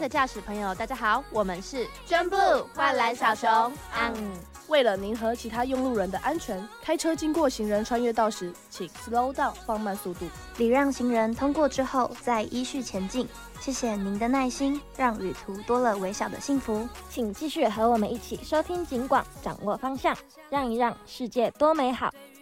的驾驶朋友，大家好，我们是 John Blue 幻蓝小熊。 为了您和其他用路人的安全，开车经过行人穿越道时，请 slow down 放慢速度， 礼让行人通过之后再依序前进。谢谢您的耐心，让旅途多了微小的幸福。 请继续和我们一起收听警广，掌握方向，让一让，世界多美好。